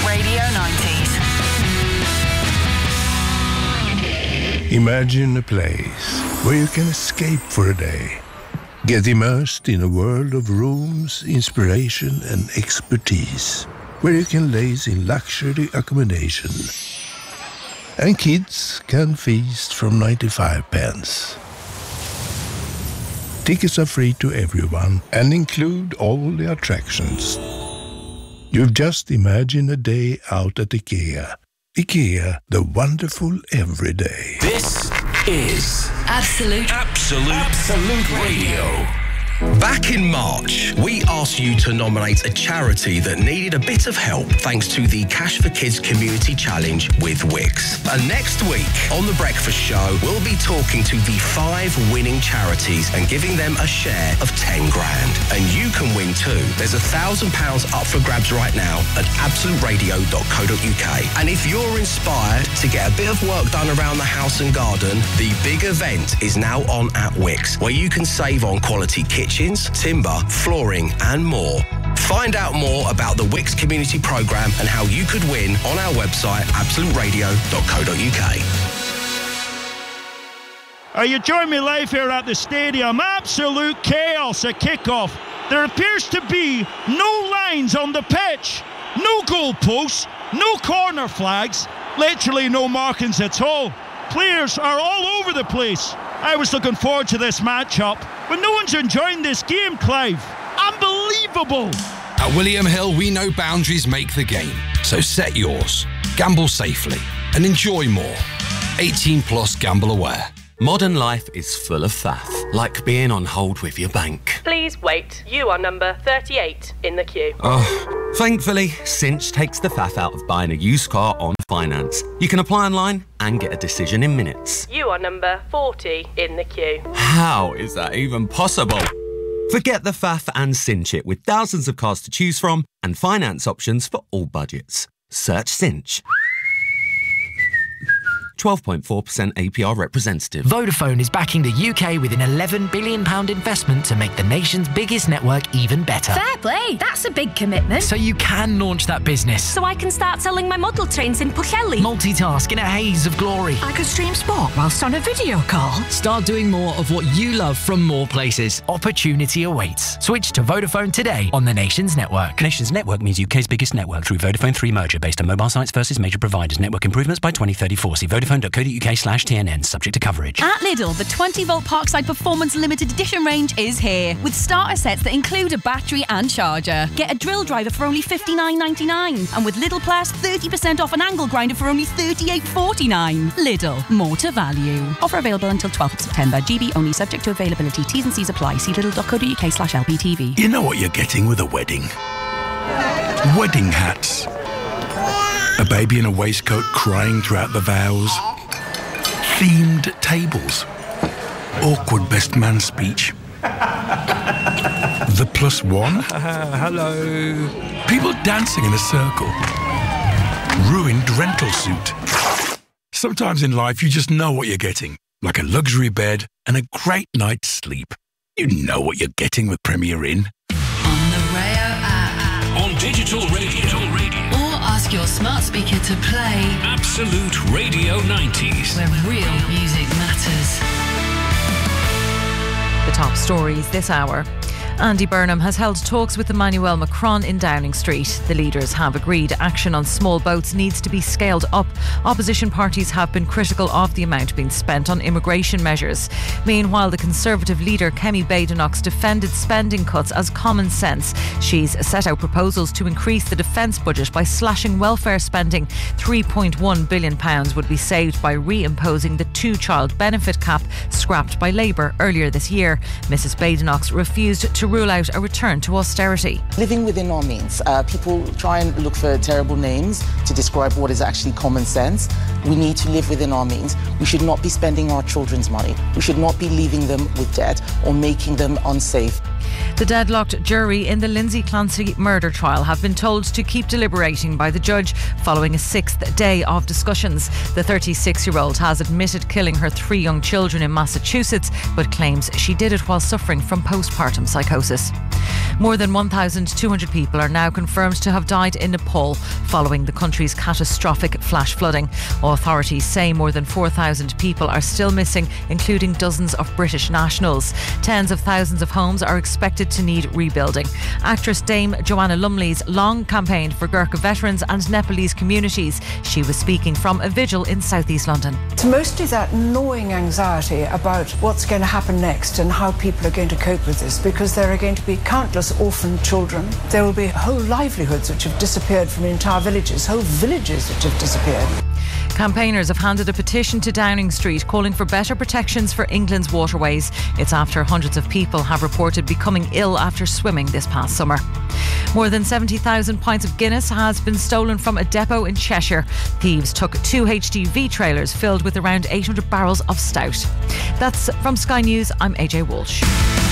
Radio 90s. Imagine a place where you can escape for a day. Get immersed in a world of rooms, inspiration and expertise. Where you can laze in luxury accommodation. And kids can feast from 95 pence. Tickets are free to everyone and include all the attractions. You've just imagined a day out at IKEA. IKEA, the wonderful everyday. This is Absolute Radio. Back in March, we asked you to nominate a charity that needed a bit of help thanks to the Cash for Kids Community Challenge with Wix. And next week on The Breakfast Show, we'll be talking to the 5 winning charities and giving them a share of 10 grand. And you can win too. There's £1,000 up for grabs right now at absoluteradio.co.uk. And if you're inspired to get a bit of work done around the house and garden, the big event is now on at Wix, where you can save on quality kitchens, timber, flooring and more. Find out more about the Wix community programme and how you could win on our website absoluteradio.co.uk. Are you joining me live here at the stadium? Absolute chaos at kickoff. There appears to be no lines on the pitch, no goalposts, no corner flags, literally no markings at all. Players are all over the place. I was looking forward to this matchup, but no one's enjoying this game, Clive. Unbelievable. At William Hill, we know boundaries make the game. So set yours, gamble safely, and enjoy more. 18 plus gamble aware. Modern life is full of faff, like being on hold with your bank. Please wait. You are number 38 in the queue. Oh, thankfully, Cinch takes the faff out of buying a used car on finance. You can apply online and get a decision in minutes. You are number 40 in the queue. How is that even possible? Forget the faff and Cinch it with thousands of cars to choose from and finance options for all budgets. Search Cinch. 12.4% APR representative. Vodafone is backing the UK with an £11 billion investment to make the nation's biggest network even better. Fair play, that's a big commitment. So you can launch that business. So I can start selling my model trains in Pwllheli. Multitask in a haze of glory. I could stream sport whilst on a video call. Start doing more of what you love from more places. Opportunity awaits. Switch to Vodafone today on the nation's network. Nation's network means UK's biggest network through Vodafone 3 merger based on mobile sites versus major providers. Network improvements by 2034. See vodafone.co.uk/TNN, subject to coverage. At Lidl, the 20-volt Parkside Performance Limited Edition range is here, with starter sets that include a battery and charger. Get a drill driver for only $59.99, and with Lidl Plus, 30% off an angle grinder for only $38.49. Lidl, more to value. Offer available until 12th of September. GB only, subject to availability. T's and C's apply. See lidl.co.uk/LPTV. You know what you're getting with a wedding? Wedding hats. A baby in a waistcoat crying throughout the vows. Themed tables. Awkward best man speech. The +1. Hello. People dancing in a circle. Ruined rental suit. Sometimes in life you just know what you're getting. Like a luxury bed and a great night's sleep. You know what you're getting with Premier Inn. On the Rayo app. On digital radio. Or ask your smart speaker to play Absolute Radio 90s. where real music matters. The top stories this hour. Andy Burnham has held talks with Emmanuel Macron in Downing Street. The leaders have agreed action on small boats needs to be scaled up. Opposition parties have been critical of the amount being spent on immigration measures. Meanwhile, the Conservative leader Kemi Badenoch defended spending cuts as common sense. She's set out proposals to increase the defence budget by slashing welfare spending. £3.1 billion would be saved by reimposing the 2-child benefit cap scrapped by Labour earlier this year. Mrs Badenoch refused to rule out a return to austerity. Living within our means. People try and look for terrible names to describe what is actually common sense. We need to live within our means. We should not be spending our children's money. We should not be leaving them with debt or making them unsafe. The deadlocked jury in the Lindsay Clancy murder trial have been told to keep deliberating by the judge following a 6th day of discussions. The 36-year-old has admitted killing her 3 young children in Massachusetts, but claims she did it while suffering from postpartum psychosis. More than 1,200 people are now confirmed to have died in Nepal following the country's catastrophic flash flooding. Authorities say more than 4,000 people are still missing, including dozens of British nationals. Tens of thousands of homes are expected to need rebuilding. Actress Dame Joanna Lumley's long campaigned for Gurkha veterans and Nepalese communities. She was speaking from a vigil in southeast London. It's mostly that gnawing anxiety about what's going to happen next and how people are going to cope with this, because there are going to be countless orphaned children. There will be whole livelihoods which have disappeared from entire villages, whole villages which have disappeared. Campaigners have handed a petition to Downing Street calling for better protections for England's waterways. It's after hundreds of people have reported becoming ill after swimming this past summer. More than 70,000 pints of Guinness has been stolen from a depot in Cheshire. Thieves took 2 HGV trailers filled with around 800 barrels of stout. That's from Sky News. I'm AJ Walsh.